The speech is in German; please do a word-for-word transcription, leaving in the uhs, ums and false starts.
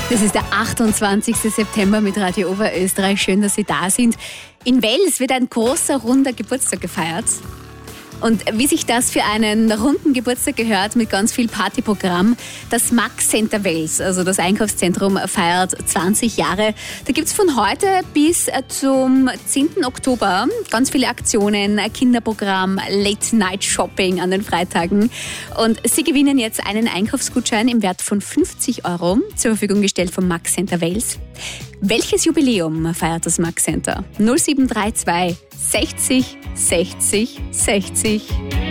Das ist der achtundzwanzigste September mit Radio Oberösterreich. Schön, dass Sie da sind. In Wels wird ein großer, runder Geburtstag gefeiert. Und wie sich das für einen runden Geburtstag gehört, mit ganz viel Partyprogramm, das Max Center Wels, also das Einkaufszentrum, feiert zwanzig Jahre. Da gibt es von heute bis zum zehnten Oktober ganz viele Aktionen, Kinderprogramm, Late-Night-Shopping an den Freitagen. Und Sie gewinnen jetzt einen Einkaufsgutschein im Wert von fünfzig Euro, zur Verfügung gestellt vom Max Center Wels. Welches Jubiläum feiert das Max Center? null sieben drei zwei sechzig sechzig sechzig.